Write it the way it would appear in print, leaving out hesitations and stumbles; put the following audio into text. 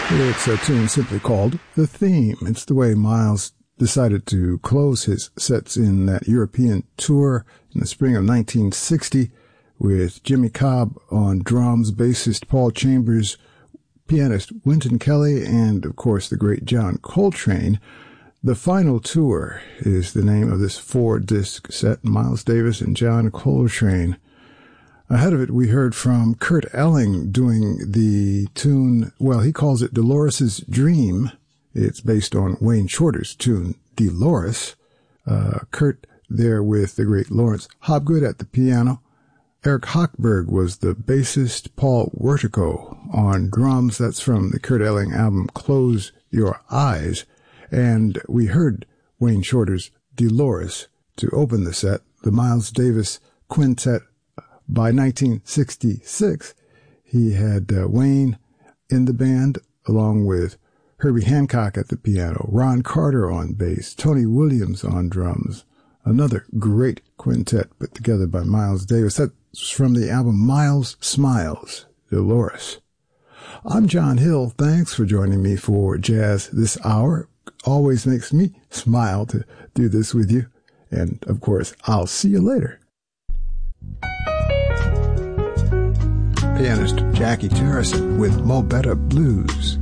It's a tune simply called The Theme. It's the way Miles decided to close his sets in that European tour in the spring of 1960 with Jimmy Cobb on drums, bassist Paul Chambers, pianist Wynton Kelly, and, of course, the great John Coltrane. The Final Tour is the name of this 4-disc set, Miles Davis and John Coltrane. Ahead of it, we heard from Kurt Elling doing the tune, well, he calls it Dolores' Dream. It's based on Wayne Shorter's tune, Dolores. Kurt there with the great Lawrence Hobgood at the piano. Eric Hochberg was the bassist, Paul Wertico on drums. That's from the Kurt Elling album, Close Your Eyes. And we heard Wayne Shorter's Dolores to open the set, the Miles Davis Quintet. By 1966, he had Wayne in the band, along with Herbie Hancock at the piano, Ron Carter on bass, Tony Williams on drums. Another great quintet put together by Miles Davis. That's from the album Miles Smiles, Dolores. I'm John Hill. Thanks for joining me for Jazz this hour. Always makes me smile to do this with you. And, of course, I'll see you later. Pianist Jackie Terrison with Mo Better Blues.